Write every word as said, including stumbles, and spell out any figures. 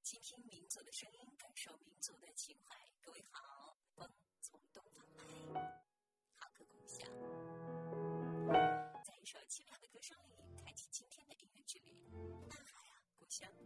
倾听民族的声音，感受民族的情怀。各位好，风从东方来，好歌共享。在一首奇妙的歌声里，开启今天的音乐之旅。大海啊，故乡，